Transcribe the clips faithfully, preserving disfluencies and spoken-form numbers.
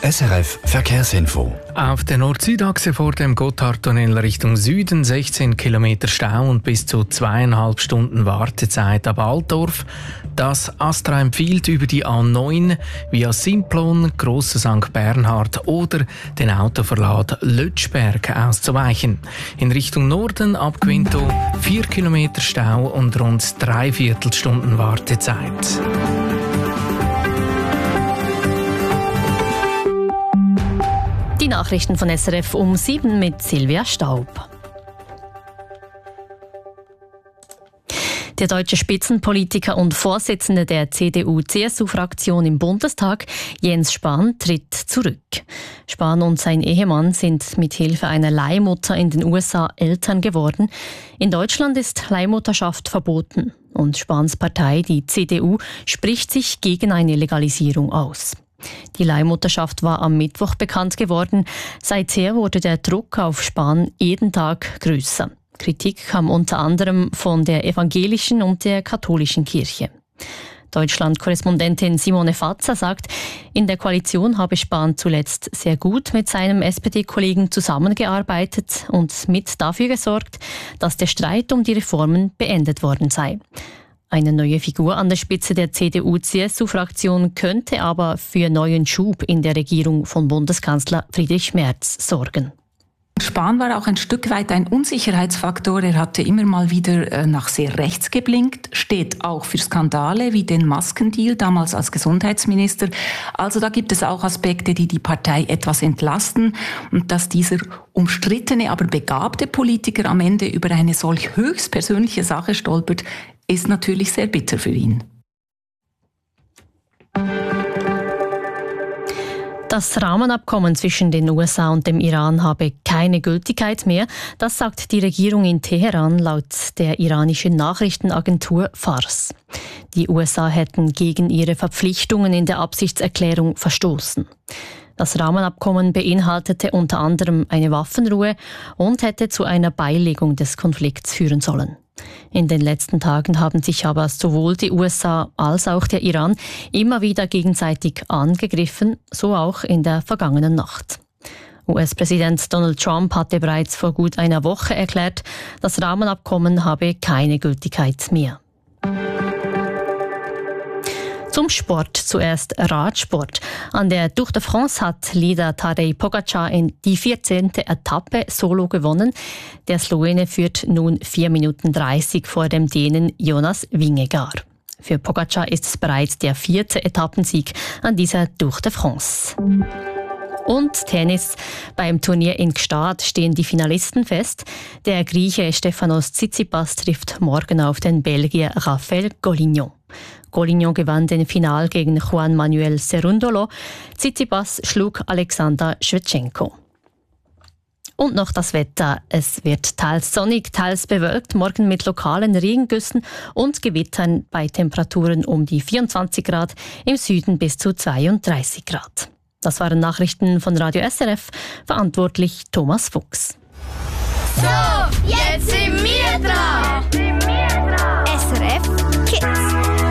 S R F Verkehrsinfo. Auf der Nord-Süd-Achse vor dem Gotthardtunnel Richtung Süden sechzehn Kilometer Stau und bis zu zweieinhalb Stunden Wartezeit ab Altdorf. Das Astra empfiehlt, über die A neun via Simplon, Grosser Sankt Bernhard oder den Autoverlad Lötschberg auszuweichen. In Richtung Norden ab Quinto vier Kilometer Stau und rund dreiviertel Stunden Wartezeit. Die Nachrichten von S R F um sieben mit Silvia Staub. Der deutsche Spitzenpolitiker und Vorsitzende der C D U C S U-Fraktion im Bundestag, Jens Spahn, tritt zurück. Spahn und sein Ehemann sind mit Hilfe einer Leihmutter in den U S A Eltern geworden. In Deutschland ist Leihmutterschaft verboten. Und Spahns Partei, die C D U, spricht sich gegen eine Legalisierung aus. Die Leihmutterschaft war am Mittwoch bekannt geworden. Seither wurde der Druck auf Spahn jeden Tag größer. Kritik kam unter anderem von der evangelischen und der katholischen Kirche. Deutschland-Korrespondentin Simone Fatzer sagt, in der Koalition habe Spahn zuletzt sehr gut mit seinem S P D-Kollegen zusammengearbeitet und mit dafür gesorgt, dass der Streit um die Reformen beendet worden sei. Eine neue Figur an der Spitze der C D U C S U-Fraktion könnte aber für neuen Schub in der Regierung von Bundeskanzler Friedrich Merz sorgen. Spahn war auch ein Stück weit ein Unsicherheitsfaktor. Er hatte immer mal wieder nach sehr rechts geblinkt, steht auch für Skandale wie den Maskendeal, damals als Gesundheitsminister. Also da gibt es auch Aspekte, die die Partei etwas entlasten. Und dass dieser umstrittene, aber begabte Politiker am Ende über eine solch höchstpersönliche Sache stolpert, ist natürlich sehr bitter für ihn. Das Rahmenabkommen zwischen den U S A und dem Iran habe keine Gültigkeit mehr. Das sagt die Regierung in Teheran laut der iranischen Nachrichtenagentur Fars. Die U S A hätten gegen ihre Verpflichtungen in der Absichtserklärung verstoßen. Das Rahmenabkommen beinhaltete unter anderem eine Waffenruhe und hätte zu einer Beilegung des Konflikts führen sollen. In den letzten Tagen haben sich aber sowohl die U S A als auch der Iran immer wieder gegenseitig angegriffen, so auch in der vergangenen Nacht. U S-Präsident Donald Trump hatte bereits vor gut einer Woche erklärt, das Rahmenabkommen habe keine Gültigkeit mehr. Zum Sport zuerst Radsport. An der Tour de France hat Leader Tadej Pogačar in die vierzehnte Etappe solo gewonnen. Der Slowene führt nun vier Minuten dreißig vor dem Dänen Jonas Vingegaard. Für Pogačar ist es bereits der vierte Etappensieg an dieser Tour de France. Und Tennis. Beim Turnier in Gstaad stehen die Finalisten fest. Der Grieche Stefanos Tsitsipas trifft morgen auf den Belgier Raphael Golignon. Golignon gewann den Final gegen Juan Manuel Cerundolo. Tsitsipas schlug Alexander Schwetschenko. Und noch das Wetter. Es wird teils sonnig, teils bewölkt, morgen mit lokalen Regengüssen und Gewittern bei Temperaturen um die vierundzwanzig Grad, im Süden bis zu zweiunddreißig Grad. Das waren Nachrichten von Radio S R F, verantwortlich Thomas Fuchs. So, jetzt sind wir dran. S R F Kids.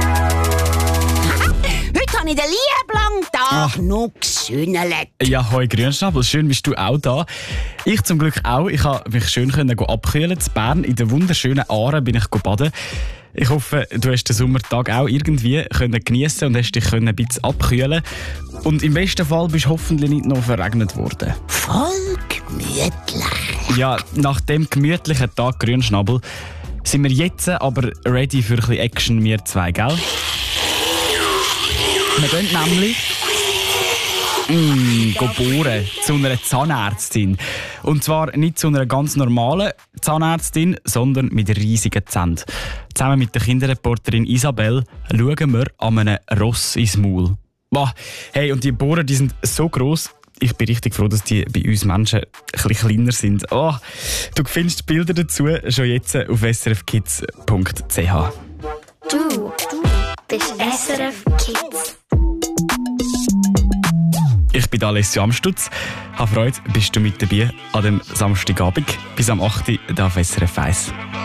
Heute habe ich den lieben Tag Ach. noch gesühnelt. Ja, hoi Grünschnabel, schön bist du auch da. Ich zum Glück auch. Ich konnte mich schön abkühlen. In Bern in der wunderschönen Aare bin ich baden. Ich hoffe, du hast den Sommertag auch irgendwie geniessen und hast dich ein bisschen abkühlen. Und im besten Fall bist du hoffentlich nicht noch verregnet worden. Voll gemütlich. Ja, nach dem gemütlichen Tag Grünschnabel sind wir jetzt aber ready für ein bisschen Action, wir zwei, gell? Wir gehen nämlich mm, bohren zu einer Zahnärztin. Und zwar nicht zu einer ganz normalen Zahnärztin, sondern mit riesigen Zähnen. Zusammen mit der Kinderreporterin Isabel schauen wir an einem Ross ins Maul. Boah, hey, und die Bohren, die sind so gross. Ich bin richtig froh, dass die bei uns Menschen ein bisschen kleiner sind. Oh, du findest Bilder dazu schon jetzt auf s r f kids punkt c h. Du, du bist S R F Kids. Ich bin Alessio Amstutz. Habe Freude, bist du mit dabei an dem Samstagabend bis am acht Uhr auf S R F eins.